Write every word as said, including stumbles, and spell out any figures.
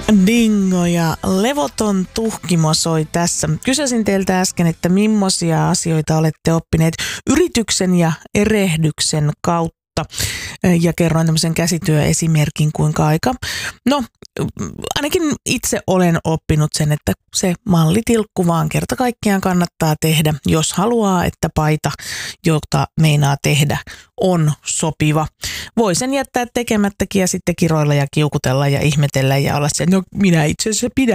Dingo ja levoton tuhkimo soi tässä. Kysäsin teiltä äsken, että millaisia asioita olette oppineet yrityksen ja erehdyksen kautta. Ja kerroin tämmöisen käsityöesimerkin, kuinka aika. No, ainakin itse olen oppinut sen, että se mallitilkku vaan kerta kaikkiaan kannattaa tehdä, jos haluaa, että paita, jota meinaa tehdä, on sopiva. Voi sen jättää tekemättäkin ja sitten kiroilla ja kiukutella ja ihmetellä ja olla se, no minä itse asiassa pidän